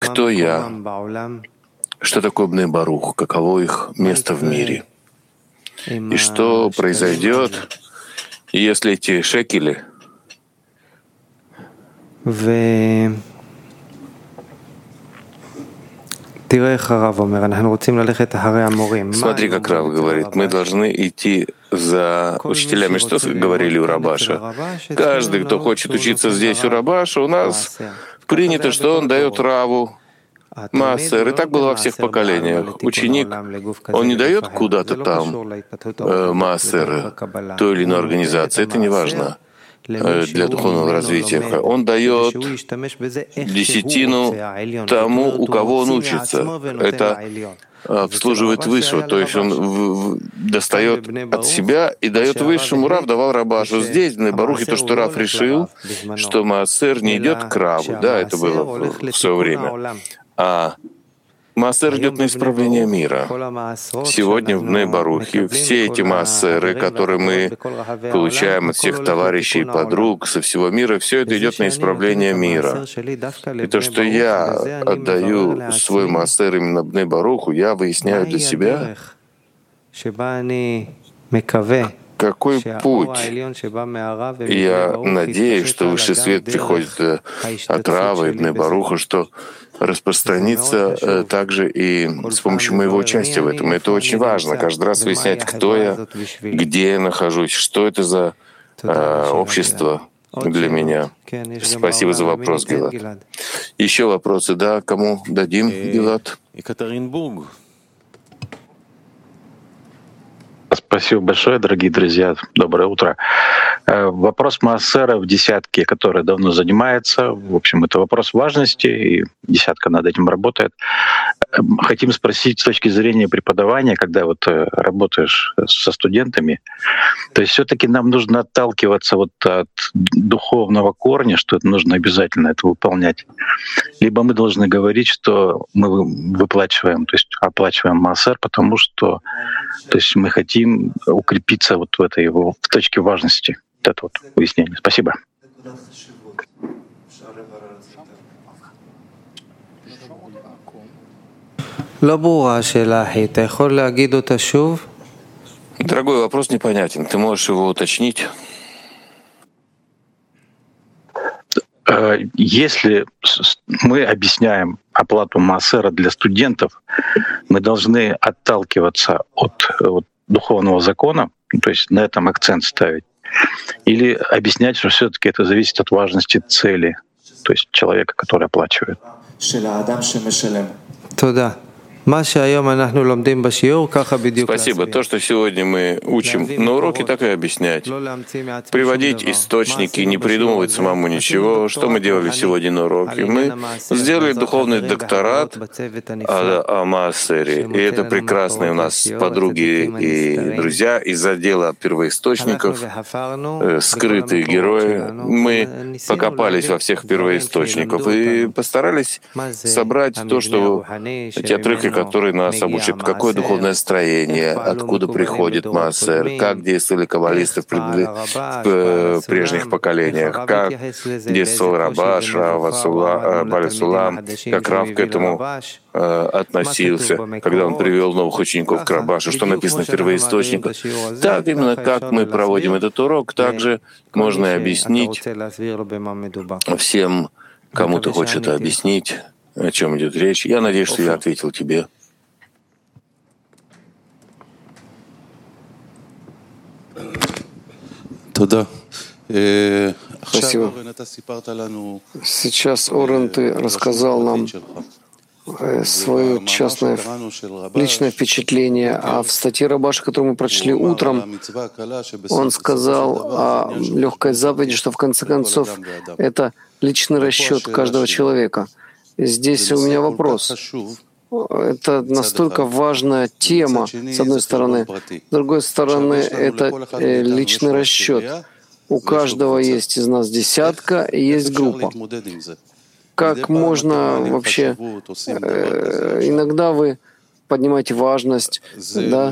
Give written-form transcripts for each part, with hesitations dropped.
кто я, что такое Бней Барух, каково их место в мире, и что произойдет, если эти шекели Смотри, как Рав говорит, мы должны идти за учителями. Что говорили у Рабаша? Каждый, кто хочет учиться здесь у Рабаша, у нас принято, что он дает Раву Маасер. И так было во всех поколениях. Ученик, он не дает куда-то там Маасер той или иной организации. Это не важно для духовного развития. Он дает десятину тому, у кого он учится. Это обслуживает высшего, то есть он достает от себя и дает высшему. Рав давал Рабашу. Здесь, в Барухе, то, что Рав решил, что Маасер не идет к Раву. Да, это было в свое время. А Маасер идет на исправление мира. Сегодня в Бней Барухе все эти маасеры, которые мы получаем от всех товарищей и подруг со всего мира, все это идет на исправление мира. И то, что я отдаю свой маасер именно Бней Баруху, я выясняю для себя, какой путь. Я надеюсь, что высший свет приходит от Рава и Бней Баруха, что распространится также и с помощью моего участия в этом. И это очень важно. Каждый раз выяснять, кто я, где я нахожусь, что это за общество для меня. Спасибо за вопрос, Гилад. Еще вопросы, да? Кому дадим, Гилад? Спасибо большое, дорогие друзья. Доброе утро. Вопрос Маасера в десятке, который давно занимается. В общем, это вопрос важности, и десятка над этим работает. Хотим спросить с точки зрения преподавания, когда вот работаешь со студентами, то есть все-таки нам нужно отталкиваться вот от духовного корня, что это нужно обязательно это выполнять. Либо мы должны говорить, что мы выплачиваем, то есть оплачиваем Маасер, потому что то есть мы хотим укрепиться вот в этой его в точке важности. Вот это вот выяснение. Спасибо. Дорогой, вопрос непонятен. Ты можешь его уточнить? Если мы объясняем оплату Маасера для студентов, мы должны отталкиваться от духовного закона, то есть на этом акцент ставить, или объяснять, что все-таки это зависит от важности цели, то есть человека, который оплачивает. Спасибо. То, что сегодня мы учим на уроке, так и объяснять. Приводить источники, не придумывать самому ничего. Что мы делали сегодня на уроке? Мы сделали духовный докторат о Маасере. И это прекрасные у нас подруги и друзья из отдела первоисточников, скрытые герои. Мы покопались во всех первоисточниках и постарались собрать то, что эти отрывки, которые нас обучат, какое духовное строение, откуда приходит Маасер, как действовали каббалисты в прежних поколениях, как действовал Рабаш, Бали Сулам, как Рав к этому относился, когда он привел новых учеников к Рабашу, что написано в первоисточниках. Так именно как мы проводим этот урок, также можно и объяснить всем, кому ты хочешь это объяснить, о чем идет речь. Я надеюсь, что я ответил тебе. Спасибо. Сейчас, Орен, ты рассказал нам свое частное личное впечатление, а в статье Рабаша, которую мы прочли утром, он сказал о легкой заповеди, что в конце концов это личный расчет каждого человека. Здесь у меня вопрос. Это настолько важная тема, с одной стороны. С другой стороны, это личный расчет. У каждого есть из нас десятка и есть группа. Как можно вообще... Иногда вы поднимаете важность, да?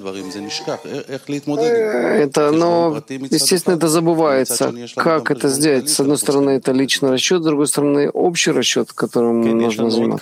Но, естественно, это забывается. Как это сделать? С одной стороны, это личный расчет, с другой стороны, общий расчет, которым нужно заниматься.